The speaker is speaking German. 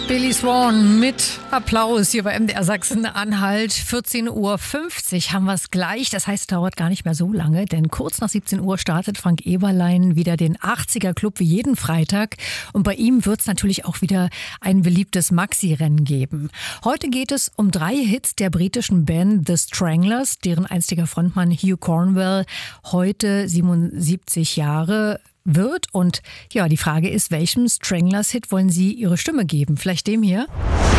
Billy Swan mit Applaus hier bei MDR Sachsen-Anhalt. 14.50 Uhr haben wir es gleich. Das heißt, es dauert gar nicht mehr so lange, denn kurz nach 17 Uhr startet Frank Eberlein wieder den 80er Club wie jeden Freitag. Und bei ihm wird es natürlich auch wieder ein beliebtes Maxi-Rennen geben. Heute geht es um 3 Hits der britischen Band The Stranglers, deren einstiger Frontmann Hugh Cornwell heute 77 Jahre wird. Und ja, die Frage ist, welchem Stranglers-Hit wollen Sie Ihre Stimme geben? Vielleicht dem hier?